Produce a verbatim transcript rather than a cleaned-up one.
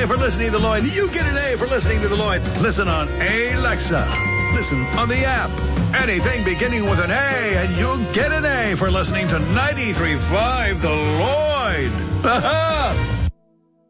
A for listening to The Lloyd. You get an A for listening to The Lloyd. Listen on Alexa. Listen on the app. Anything beginning with an A, and you'll get an A for listening to ninety-three point five The Lloyd. Ha-ha!